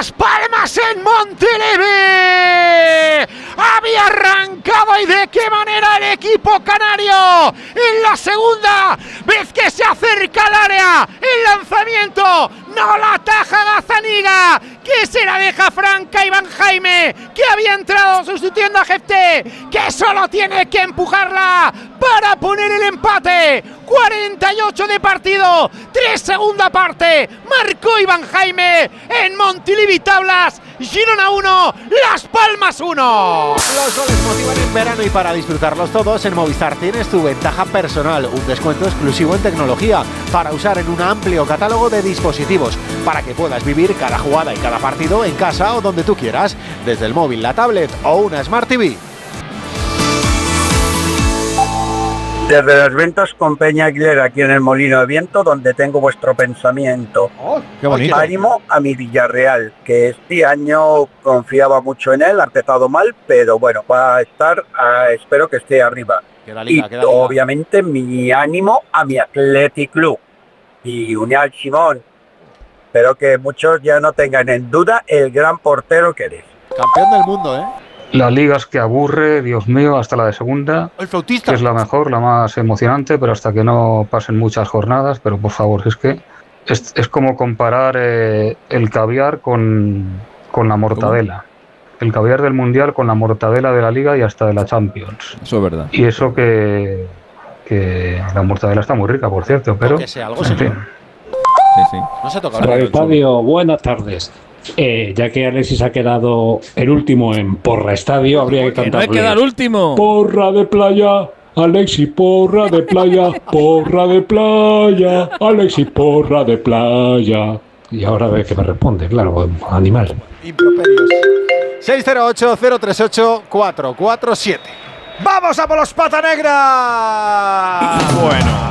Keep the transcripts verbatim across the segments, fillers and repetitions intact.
Las Palmas en Montilivi. Había arrancado y de qué manera el equipo canario en la segunda vez que se acerca al área. El lanzamiento no la ataja Gazzaniga, que se la deja franca Iván Jaime, que había entrado sustituyendo a Jefté, que solo tiene que empujarla para poner el empate. cuarenta y ocho de partido, tres segunda parte, marcó Iván Jaime en Montilivi Tablas. Girona uno, Las Palmas uno. Los goles motivan en verano y para disfrutarlos todos en Movistar tienes tu ventaja personal, un descuento exclusivo en tecnología para usar en un amplio catálogo de dispositivos para que puedas vivir cada jugada y cada partido en casa o donde tú quieras, desde el móvil, la tablet o una Smart T V. Desde los vientos con Peña Aguilera, aquí en el Molino de Viento, donde tengo vuestro pensamiento. Oh, qué bonito. Ánimo a mi Villarreal, que este año confiaba mucho en él, ha empezado mal, pero bueno, va a estar, uh, espero que esté arriba. Queda liga, y queda liga. obviamente mi ánimo a mi Athletic Club y Unial Simón. Espero que muchos ya no tengan en duda el gran portero que eres. Campeón del mundo, ¿eh? La liga es que aburre, Dios mío, hasta la de segunda, El flautista. que es la mejor, la más emocionante, pero hasta que no pasen muchas jornadas. Pero por favor, es que es, es como comparar eh, el caviar con, con la mortadela. El caviar del Mundial con la mortadela de la Liga y hasta de la Champions. Eso es verdad. Y eso que, que la mortadela está muy rica, por cierto, pero... Que sea algo, en fin. señor. Sí, sí. No se toca. Radio Estadio, buenas tardes. Eh, ya que Alexis ha quedado el último en Porra Estadio, habría que Que no hay cantarle que dar último. Porra de playa, Alexis Porra de playa, Porra de playa, Alexis Porra de playa. Y ahora ve que me responde, claro, animal. Improperios. seis cero ocho, cero tres ocho, cuatro cuatro siete. ¡Vamos a por los Pata Negra! Bueno.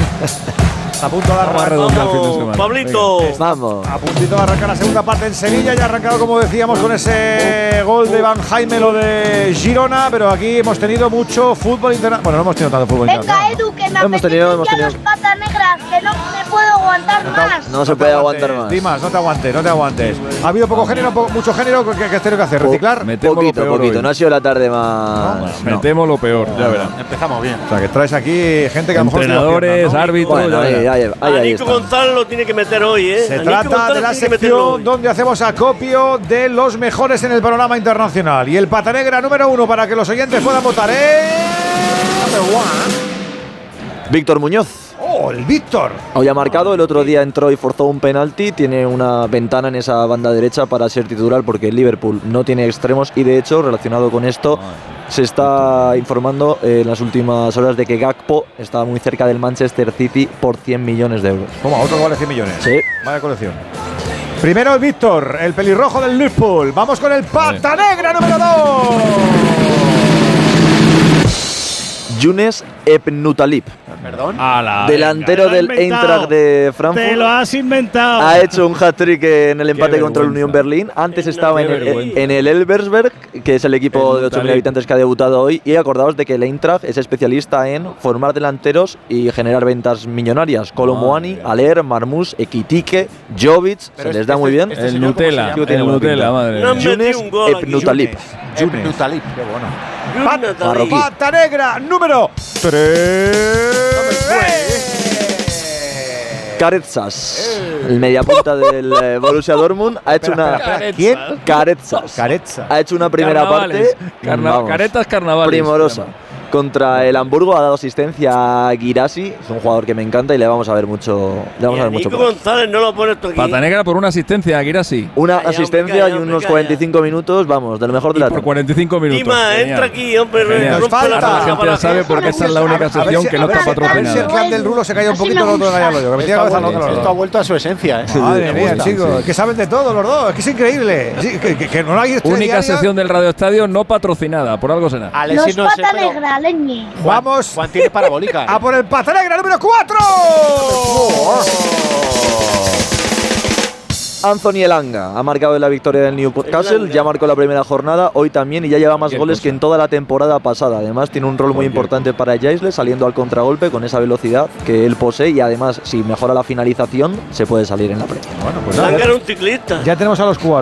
A punto de Vamos a redondear el fin de Vamos, semana. Pablito. Venga. Vamos. A puntito de arrancar la segunda parte en Sevilla. Ya ha arrancado, como decíamos, con ese gol de Iván Jaime, lo de Girona. Pero aquí hemos tenido mucho fútbol internacional. Bueno, no hemos tenido tanto fútbol Venga, internacional. Edu, que me Hemos tenido, apetecen hemos ya tenido. los Patas Negras, que no me puedo aguantar más. No se puede aguantar más. Dimas, no te aguantes, no te aguantes. Ha habido poco género, po- mucho género. ¿Qué, qué has tenido que hacer? ¿Reciclar? Metemos Poquito, lo peor poquito. hoy. No ha sido la tarde más. No. Metemos lo peor, ya verán. Empezamos bien. O sea, que traes aquí gente que a lo mejor tiene Entrenadores, piernas, ¿no? árbitros, Bueno, ya ahí, verán. ahí, ahí, A ahí Nico está. González lo tiene que meter hoy, ¿eh? Se A Nico trata González de la tiene que meterlo sección hoy. donde hacemos acopio de los mejores en el panorama internacional. Y el Pata Negra número uno para que los oyentes puedan votar, ¿eh? Number one. Víctor Muñoz. Oh, el Víctor. Hoy ha marcado, el otro día entró y forzó un penalti, tiene una ventana en esa banda derecha para ser titular porque el Liverpool no tiene extremos y de hecho, relacionado con esto, se está informando eh, en las últimas horas de que Gakpo está muy cerca del Manchester City por cien millones de euros. Toma, otro que vale cien millones. Sí. Vaya colección. Primero el Víctor, el pelirrojo del Liverpool. Vamos con el Pata Negra número dos. Younes Ebnutalib, Perdón. Ala, delantero venga, del lo has inventado. Eintracht de Te Frankfurt. lo has inventado. Ha hecho un hat-trick en el empate contra el vergüenza. Unión Berlín. Antes estaba en Qué el, vergüenza. en el Elversberg, que es el equipo El de ocho mil Talib. habitantes que ha debutado hoy. Y acordaos de que el Eintracht es especialista en formar delanteros y generar ventas millonarias. Kolomuani, Aller, Marmoush, Ekitike, Jovic, Pero se les este- da muy bien. este El señor, ¿cómo se Nutella, llama? Tiene el buena Nutella, pinta. madre No mía. han metido Younes un gol aquí. Ebnutalib. Ibn Talib, qué bueno. Younes Talib. Marroquí. Pata Negra número tres. Karetsas, el mediapunta del eh, Borussia Dortmund, ha hecho Espera, una. espera, espera. ¿Quién? Karetsas. Carezza. Ha hecho una primera Carnavales. parte. Carna- vamos, caretas carnavales. primorosa. Contra el Hamburgo ha dado asistencia a Guirassi, es un jugador que me encanta y le vamos a ver mucho. Le vamos Y a a ver mucho. Nico por ahí. González no lo pones tú aquí. Pata Negra por una asistencia, Guirassi. Una Calla, asistencia hombre, y calla, unos hombre, cuarenta y cinco minutos, vamos, de lo mejor de Y la por tarde. cuarenta y cinco minutos. Dima, Genial. entra aquí, hombre. Genial. rompe falta. la Ahora la cara gente para ya sabe gente. porque esa es la única sección que no está A ver si patrocinada. el del Rulo se calla un Así poquito, me no te gusta. callarlo yo. Que me tiene Esto ha cabeza vuelto- loca los esto ha dos. vuelto a su esencia, ¿eh? Madre Me mía, gusta, chicos, sí. que saben de todo los dos. Es que es increíble. Sí, que, que, que no hay este Única diario. sección del Radio Estadio no patrocinada, por algo será. Alexis Los no sé, Pata pero Negra, leñe. Juan- Vamos Juan tiene parabólica. ¿eh? a por el Pata Negra número cuatro. Anthony Elanga ha marcado la victoria del Newcastle, ya marcó la primera jornada, hoy también y ya lleva más Qué goles cosa. que en toda la temporada pasada. Además tiene un rol muy Cualquier importante para Jaisle, saliendo al contragolpe con esa velocidad que él posee y además si mejora la finalización se puede salir en la Premier. Bueno, pues Langa nada, era un ciclista. ya tenemos a los cuatro.